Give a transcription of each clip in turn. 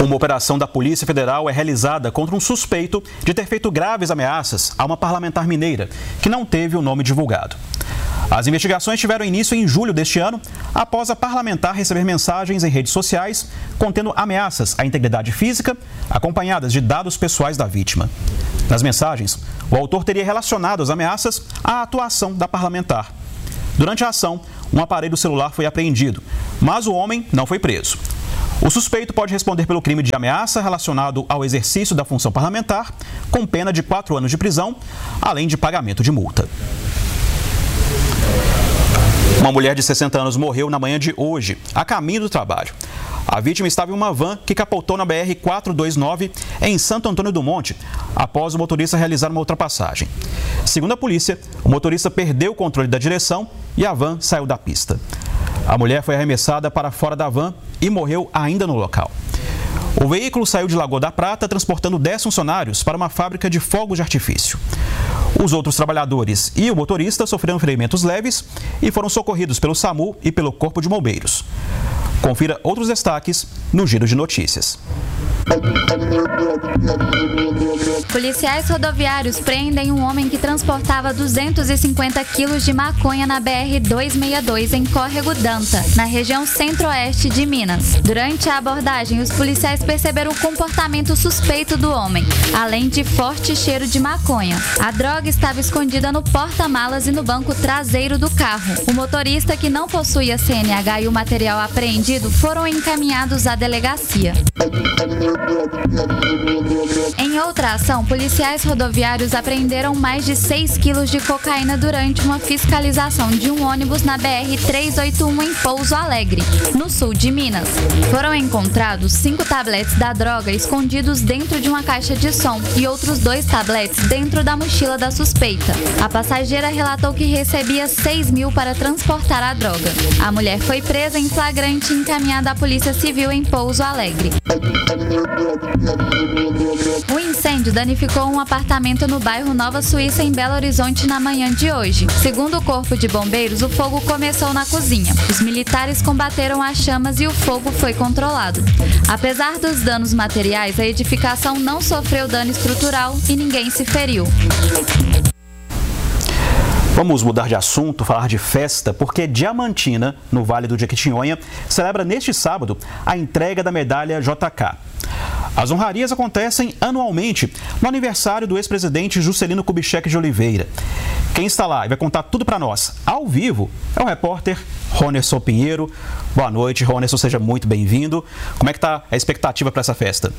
Uma operação da Polícia Federal é realizada contra um suspeito de ter feito graves ameaças a uma parlamentar mineira, que não teve o nome divulgado. As investigações tiveram início em julho deste ano, após a parlamentar receber mensagens em redes sociais contendo ameaças à integridade física, acompanhadas de dados pessoais da vítima. Nas mensagens, o autor teria relacionado as ameaças à atuação da parlamentar. Durante a ação, um aparelho celular foi apreendido, mas o homem não foi preso. O suspeito pode responder pelo crime de ameaça relacionado ao exercício da função parlamentar, com pena de 4 anos de prisão, além de pagamento de multa. Uma mulher de 60 anos morreu na manhã de hoje, a caminho do trabalho. A vítima estava em uma van que capotou na BR-429 em Santo Antônio do Monte, após o motorista realizar uma ultrapassagem. Segundo a polícia, o motorista perdeu o controle da direção e a van saiu da pista. A mulher foi arremessada para fora da van e morreu ainda no local. O veículo saiu de Lagoa da Prata transportando 10 funcionários para uma fábrica de fogos de artifício. Os outros trabalhadores e o motorista sofreram ferimentos leves e foram socorridos pelo SAMU e pelo Corpo de Bombeiros. Confira outros destaques no Giro de Notícias. Policiais rodoviários prendem um homem que transportava 250 quilos de maconha na BR-262 em Córrego Danta, na região centro-oeste de Minas. Durante a abordagem, os policiais perceberam o comportamento suspeito do homem, além de forte cheiro de maconha. A droga estava escondida no porta-malas e no banco traseiro do carro. O motorista, que não possuía CNH, e o material apreendido foram encaminhados à delegacia. Em outra ação, policiais rodoviários apreenderam mais de 6 quilos de cocaína durante uma fiscalização de um ônibus na BR-381 em Pouso Alegre, no sul de Minas. Foram encontrados 5 tabletes da droga escondidos dentro de uma caixa de som e outros 2 tabletes dentro da mochila da suspeita. A passageira relatou que recebia 6 mil para transportar a droga. A mulher foi presa em flagrante e encaminhada à Polícia Civil em Pouso Alegre. O incêndio danificou um apartamento no bairro Nova Suíça, em Belo Horizonte, na manhã de hoje. Segundo o Corpo de Bombeiros, o fogo começou na cozinha. Os militares combateram as chamas e o fogo foi controlado. Apesar dos danos materiais, a edificação não sofreu dano estrutural e ninguém se feriu. Vamos mudar de assunto, falar de festa, porque Diamantina, no Vale do Jequitinhonha, celebra neste sábado a entrega da medalha JK. As honrarias acontecem anualmente no aniversário do ex-presidente Juscelino Kubitschek de Oliveira. Quem está lá e vai contar tudo para nós, ao vivo, é o repórter Ronerson Pinheiro. Boa noite, Ronerson, seja muito bem-vindo. Como é que está a expectativa para essa festa?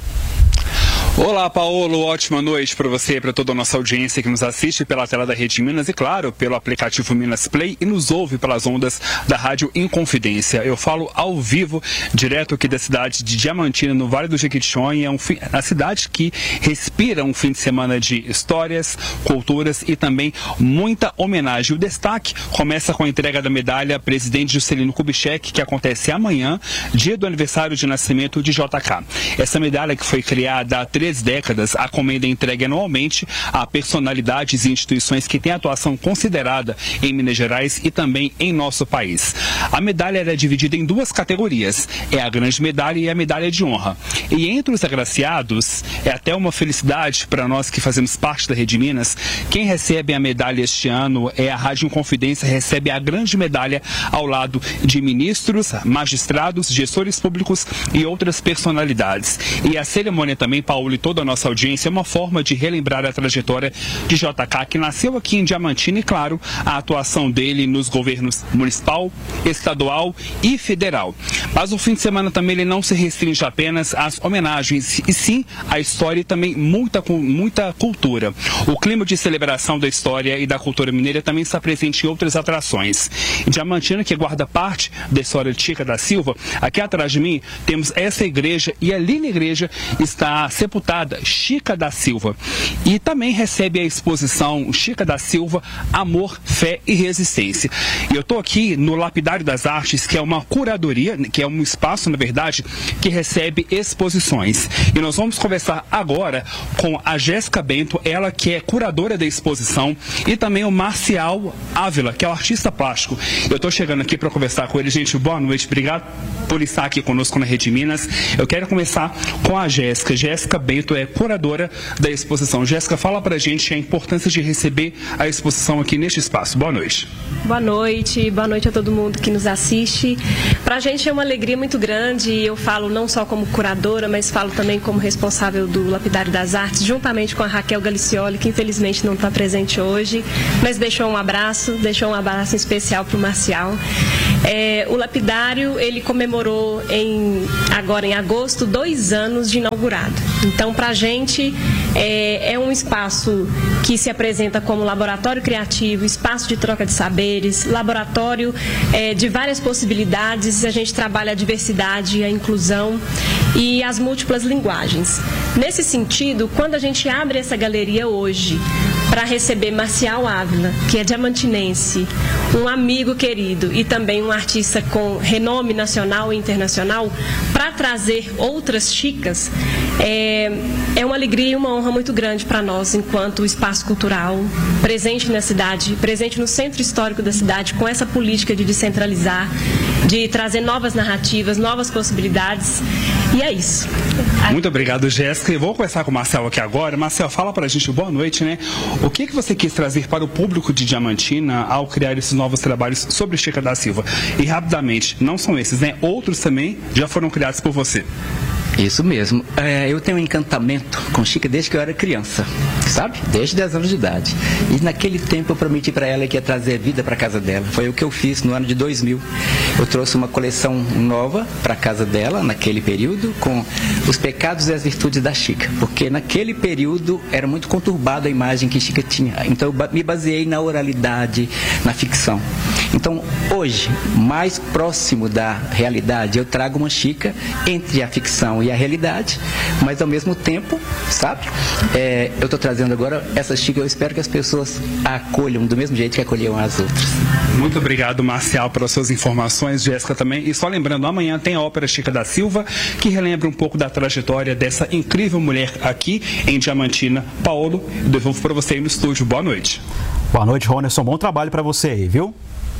Olá, Paulo, ótima noite para você e para toda a nossa audiência que nos assiste pela tela da Rede Minas e, claro, pelo aplicativo Minas Play e nos ouve pelas ondas da Rádio Inconfidência. Eu falo ao vivo, direto aqui da cidade de Diamantina, no Vale do Jequitinhonha, a cidade que respira um fim de semana de histórias, culturas e também muita homenagem. O destaque começa com a entrega da medalha presidente Juscelino Kubitschek, que acontece amanhã, dia do aniversário de nascimento de JK. Essa medalha, que foi criada há 3 décadas, a comenda é entregue anualmente a personalidades e instituições que têm atuação considerada em Minas Gerais e também em nosso país. A medalha era dividida em 2 categorias, é a grande medalha e a medalha de honra. E entre os agraciados, é até uma felicidade para nós que fazemos parte da Rede Minas, quem recebe a medalha este ano é a Rádio Inconfidência, recebe a grande medalha ao lado de ministros, magistrados, gestores públicos e outras personalidades. E a cerimônia também, Paulo, e toda a nossa audiência, é uma forma de relembrar a trajetória de JK, que nasceu aqui em Diamantina e, claro, a atuação dele nos governos municipal, estadual e federal. Mas o fim de semana também ele não se restringe apenas às homenagens, e sim à história e também muita cultura. O clima de celebração da história e da cultura mineira também está presente em outras atrações. Em Diamantina, que guarda parte da história de Chica da Silva, aqui atrás de mim temos essa igreja, e ali na igreja está sepultada Chica da Silva. E também recebe a exposição Chica da Silva, Amor, Fé e Resistência. E eu estou aqui no Lapidário das Artes, que é uma curadoria, que é um espaço, na verdade, que recebe exposições. E nós vamos conversar agora com a Jéssica Bento, ela que é curadora da exposição, e também o Marcial Ávila, que é o artista plástico. Eu estou chegando aqui para conversar com ele. Gente, boa noite, obrigado por estar aqui conosco na Rede Minas. Eu quero começar com a Jéssica. Jéssica Bento é curadora da exposição. Jéssica, fala pra gente a importância de receber a exposição aqui neste espaço. Boa noite. Boa noite a todo mundo que nos assiste. Pra gente é uma alegria muito grande. Eu falo não só como curadora, mas falo também como responsável do Lapidário das Artes, juntamente com a Raquel Galicioli, que infelizmente não está presente hoje, mas deixou um abraço especial para o Marcial. O Lapidário, ele comemorou agora em agosto 2 anos de inaugurado. Então, para a gente, é um espaço que se apresenta como laboratório criativo, espaço de troca de saberes, laboratório de várias possibilidades. A gente trabalha a diversidade, a inclusão e as múltiplas linguagens. Nesse sentido, quando a gente abre essa galeria hoje para receber Marcial Ávila, que é diamantinense, um amigo querido e também um artista com renome nacional e internacional, para trazer outras chicas, é uma alegria e uma honra muito grande para nós, enquanto espaço cultural, presente na cidade, presente no centro histórico da cidade, com essa política de descentralizar, de trazer novas narrativas, novas possibilidades, e é isso. Muito obrigado, Jéssica. Eu vou conversar com o Marcel aqui agora. Marcel, fala pra gente, boa noite, né? O que você quis trazer para o público de Diamantina ao criar esses novos trabalhos sobre Chica da Silva? E rapidamente, não são esses, né? Outros também já foram criados por você. Isso mesmo. Eu tenho um encantamento com Chica desde que eu era criança, sabe? Desde 10 anos de idade. E naquele tempo eu prometi para ela que ia trazer vida para casa dela. Foi o que eu fiz no ano de 2000. Eu trouxe uma coleção nova para casa dela, naquele período, com os pecados e as virtudes da Chica. Porque naquele período era muito conturbada a imagem que Chica tinha. Então eu me baseei na oralidade, na ficção. Então hoje, mais próximo da realidade, eu trago uma Chica entre a ficção e a realidade, mas ao mesmo tempo, sabe? Eu estou trazendo agora essa Chica, eu espero que as pessoas a acolham do mesmo jeito que acolhiam as outras. Muito obrigado, Marcial, pelas suas informações, Jéssica também. E só lembrando, amanhã tem a ópera Chica da Silva, que relembra um pouco da trajetória dessa incrível mulher aqui em Diamantina. Paulo, eu devolvo para você aí no estúdio. Boa noite. Boa noite, Ronerson. Bom trabalho para você aí, viu?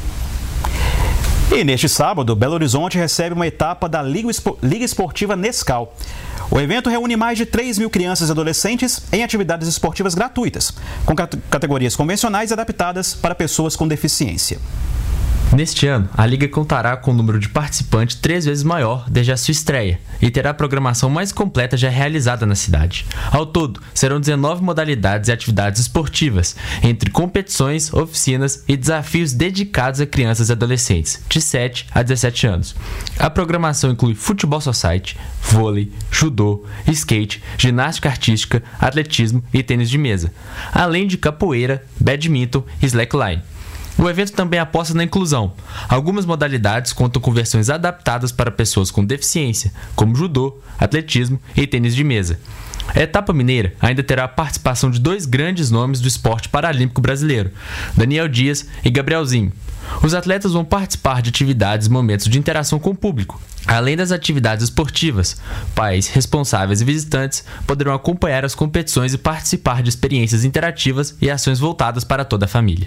E neste sábado, Belo Horizonte recebe uma etapa da Liga Esportiva Nescau. O evento reúne mais de 3 mil crianças e adolescentes em atividades esportivas gratuitas, com categorias convencionais e adaptadas para pessoas com deficiência. Neste ano, a Liga contará com um número de participantes 3 vezes maior desde a sua estreia e terá a programação mais completa já realizada na cidade. Ao todo, serão 19 modalidades e atividades esportivas, entre competições, oficinas e desafios dedicados a crianças e adolescentes, de 7 a 17 anos. A programação inclui futebol society, vôlei, judô, skate, ginástica artística, atletismo e tênis de mesa, além de capoeira, badminton e slackline. O evento também aposta na inclusão. Algumas modalidades contam com versões adaptadas para pessoas com deficiência, como judô, atletismo e tênis de mesa. A etapa mineira ainda terá a participação de 2 grandes nomes do esporte paralímpico brasileiro, Daniel Dias e Gabrielzinho. Os atletas vão participar de atividades e momentos de interação com o público. Além das atividades esportivas, pais, responsáveis e visitantes poderão acompanhar as competições e participar de experiências interativas e ações voltadas para toda a família.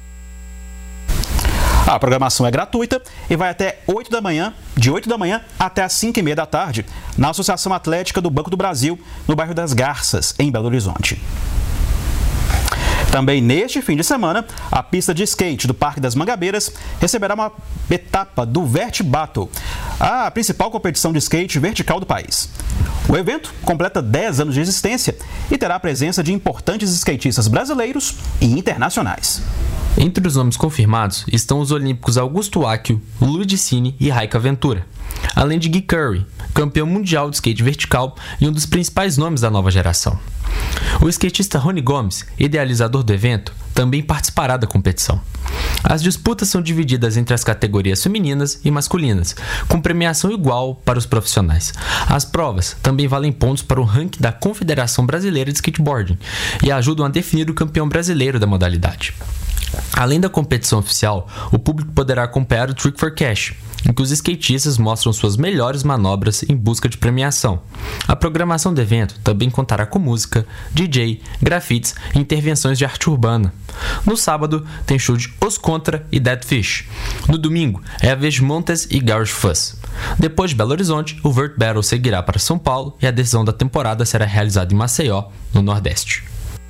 A programação é gratuita e vai até 8 da manhã, de 8 da manhã até as 5h30 da tarde, na Associação Atlética do Banco do Brasil, no bairro das Garças, em Belo Horizonte. Também neste fim de semana, a pista de skate do Parque das Mangabeiras receberá uma etapa do Vert Battle, a principal competição de skate vertical do país. O evento completa 10 anos de existência e terá a presença de importantes skatistas brasileiros e internacionais. Entre os nomes confirmados estão os olímpicos Augusto Acchio, Ludicini e Raika Ventura, além de Gui Curry, campeão mundial de skate vertical e um dos principais nomes da nova geração. O skatista Rony Gomes, idealizador do evento, também participará da competição. As disputas são divididas entre as categorias femininas e masculinas, com premiação igual para os profissionais. As provas também valem pontos para o ranking da Confederação Brasileira de Skateboarding e ajudam a definir o campeão brasileiro da modalidade. Além da competição oficial, o público poderá acompanhar o Trick for Cash, em que os skatistas mostram suas melhores manobras em busca de premiação. A programação do evento também contará com música, DJ, grafites e intervenções de arte urbana. No sábado, tem show de Os Contra e Dead Fish. No domingo, é a vez de Montes e Garage Fuzz. Depois de Belo Horizonte, o Vert Battle seguirá para São Paulo e a decisão da temporada será realizada em Maceió, no Nordeste.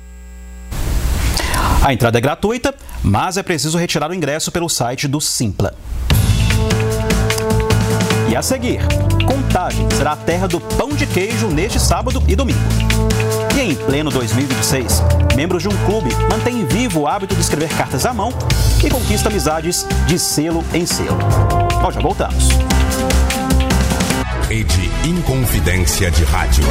A entrada é gratuita, mas é preciso retirar o ingresso pelo site do Simpla. E a seguir, Contagem será a terra do pão de queijo neste sábado e domingo. E em pleno 2026, membros de um clube mantêm vivo o hábito de escrever cartas à mão e conquista amizades de selo em selo. Nós já voltamos. Rede Inconfidência de Rádio.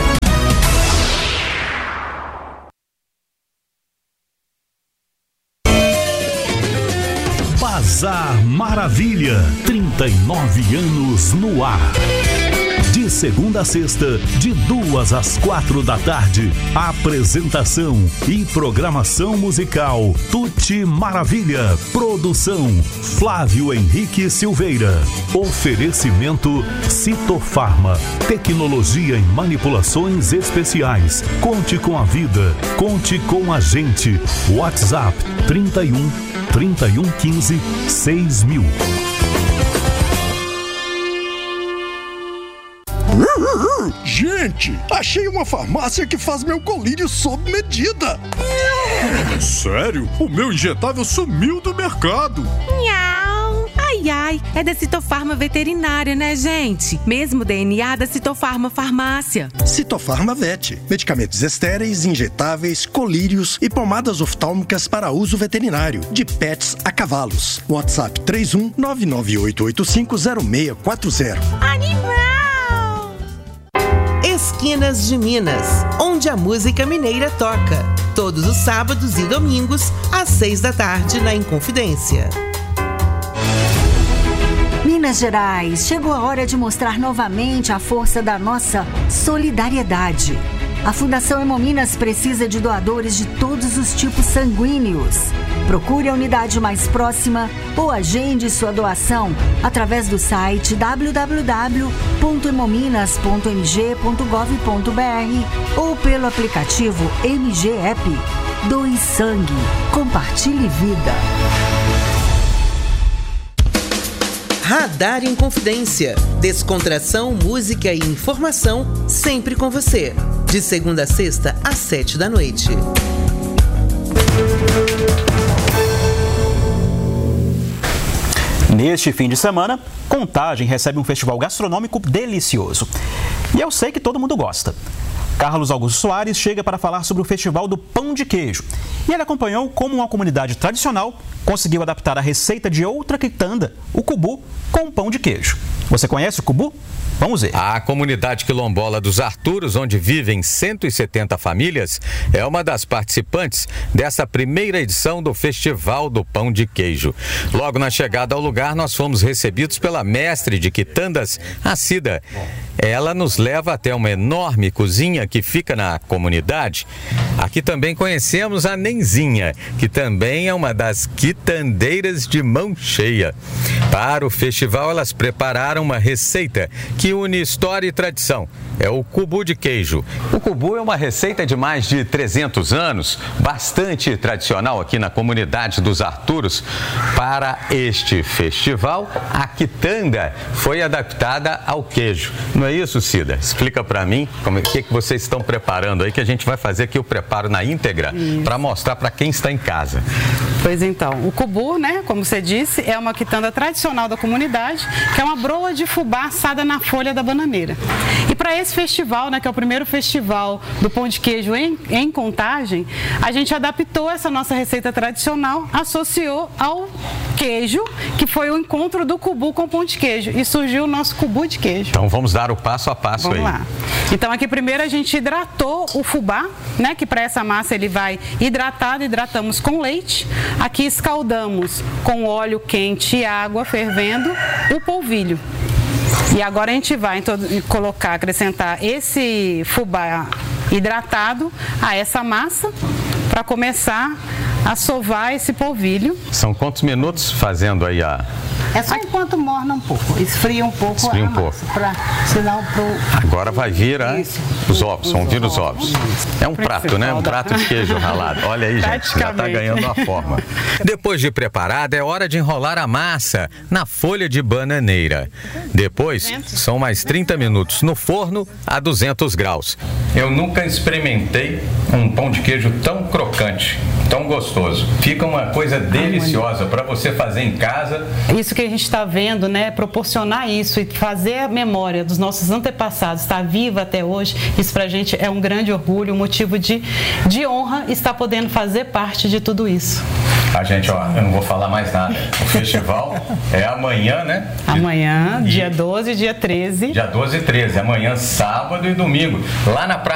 Bazar Maravilha, 39 anos no ar. De segunda a sexta, de 2 às 4 da tarde, apresentação e programação musical Tutti Maravilha. Produção Flávio Henrique Silveira. Oferecimento Citofarma, tecnologia em manipulações especiais. Conte com a vida, conte com a gente. WhatsApp 3115 6000. Gente, achei uma farmácia que faz meu colírio sob medida. Sério? O meu injetável sumiu do mercado. Ai, é da Citofarma Veterinária, né, gente? Mesmo DNA da Citofarma Farmácia. Citofarma Vet. Medicamentos estéreis, injetáveis, colírios e pomadas oftálmicas para uso veterinário. De pets a cavalos. WhatsApp 31-998850640. Animal! Esquinas de Minas, onde a música mineira toca. Todos os sábados e domingos, às 6 da tarde, na Inconfidência. Minas Gerais, chegou a hora de mostrar novamente a força da nossa solidariedade. A Fundação Hemominas precisa de doadores de todos os tipos sanguíneos. Procure a unidade mais próxima ou agende sua doação através do site www.hemominas.mg.gov.br ou pelo aplicativo MG App. Doe sangue. Compartilhe vida. Radar Inconfidência. Descontração, música e informação sempre com você. De segunda a sexta, às 7 da noite. Neste fim de semana, Contagem recebe um festival gastronômico delicioso. E eu sei que todo mundo gosta. Carlos Augusto Soares chega para falar sobre o Festival do Pão de Queijo. E ele acompanhou como uma comunidade tradicional conseguiu adaptar a receita de outra quitanda, o cubu, com pão de queijo. Você conhece o cubu? Vamos ver. A comunidade quilombola dos Arturos, onde vivem 170 famílias, é uma das participantes dessa primeira edição do Festival do Pão de Queijo. Logo na chegada ao lugar, nós fomos recebidos pela mestre de quitandas, a Cida. Ela nos leva até uma enorme cozinha que fica na comunidade. Aqui também conhecemos a Nenzinha, que também é uma das quitandeiras de mão cheia. Para o festival, elas prepararam uma receita que une história e tradição. É o cubu de queijo. O cubu é uma receita de mais de 300 anos, bastante tradicional aqui na comunidade dos Arturos. Para este festival, a quitanda foi adaptada ao queijo. Não é isso, Cida? Explica para mim o que vocês estão preparando aí, que a gente vai fazer aqui o preparo na íntegra para mostrar para quem está em casa. Pois então, o cubu, né, como você disse, é uma quitanda tradicional da comunidade, que é uma broa de fubá assada na folha da bananeira. E para esse festival, né, que é o primeiro festival do pão de queijo em Contagem, a gente adaptou essa nossa receita tradicional, associou ao queijo, que foi o encontro do cubu com pão de queijo, e surgiu o nosso cubu de queijo. Então vamos dar o passo a passo aí. Vamos lá. Então aqui primeiro a gente hidratou o fubá, né, que para essa massa ele vai hidratado, hidratamos com leite. Aqui escaldamos com óleo quente e água fervendo o polvilho. E agora a gente vai acrescentar esse fubá hidratado a essa massa para começar a sovar esse polvilho. São quantos minutos fazendo aí É só enquanto morna um pouco, esfria um pouco Esfria a massa, senão Agora vai vir os ovos, vão vir os ovos. É um prato, né? Um prato de queijo ralado. Olha aí, gente, já está ganhando a forma. Depois de preparada, é hora de enrolar a massa na folha de bananeira. Depois, são mais 30 minutos no forno a 200 graus. Eu nunca experimentei um pão de queijo tão crocante, tão gostoso. Fica uma coisa deliciosa para você fazer em casa. Isso que a gente está vendo, né? Proporcionar isso e fazer a memória dos nossos antepassados estar viva até hoje, isso para a gente é um grande orgulho, um motivo de honra estar podendo fazer parte de tudo isso. A gente, ó, eu não vou falar mais nada. O festival é amanhã, né? Amanhã, dia 12 e dia 13. Dia 12 e 13, amanhã, sábado e domingo, lá na praia.